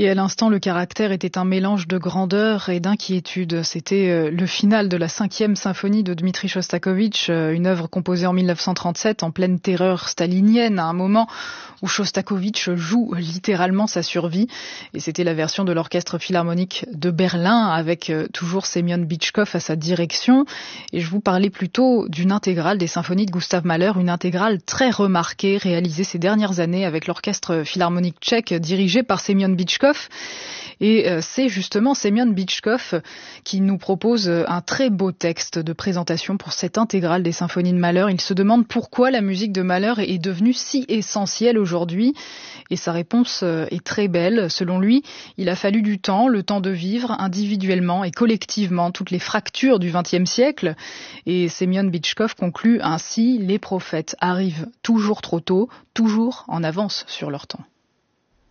Et à l'instant, le caractère était un mélange de grandeur et d'inquiétude. C'était le final de la 5e symphonie de Dmitri Chostakovitch, une œuvre composée en 1937 en pleine terreur stalinienne, à un moment où Chostakovitch joue littéralement sa survie. Et c'était la version de l'Orchestre Philharmonique de Berlin avec toujours Semyon Bitchkov à sa direction. Et je vous parlais plutôt d'une intégrale des symphonies de Gustav Mahler, une intégrale très remarquée, réalisée ces dernières années avec l'Orchestre Philharmonique tchèque dirigé par Semyon Bitchkov. Et c'est justement Semyon Bitchkov qui nous propose un très beau texte de présentation pour cette intégrale des symphonies de Mahler. Il se demande pourquoi la musique de Mahler est devenue si essentielle aujourd'hui. Et sa réponse est très belle. Selon lui, il a fallu du temps, le temps de vivre individuellement et collectivement toutes les fractures du XXe siècle. Et Semyon Bitchkov conclut ainsi: les prophètes arrivent toujours trop tôt, toujours en avance sur leur temps.